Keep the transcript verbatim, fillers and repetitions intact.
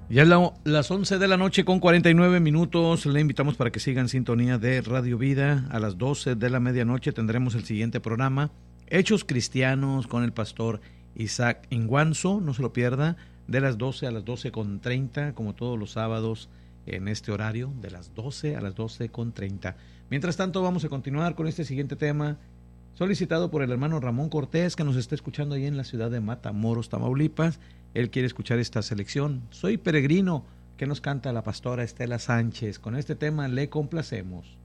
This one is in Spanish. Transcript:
Ya es la- las once de la noche con cuarenta y nueve minutos. Le invitamos para que siga en sintonía de Radio Vida. A las doce de la medianoche tendremos el siguiente programa, Hechos Cristianos, con el pastor Isaac Inguanzo. No se lo pierda, de las doce a las doce con treinta, como todos los sábados en este horario, de las doce a las doce con treinta. Mientras tanto, vamos a continuar con este siguiente tema, solicitado por el hermano Ramón Cortés, que nos está escuchando ahí en la ciudad de Matamoros, Tamaulipas. Él quiere escuchar esta selección, Soy Peregrino, que nos canta la pastora Estela Sánchez. Con este tema le complacemos.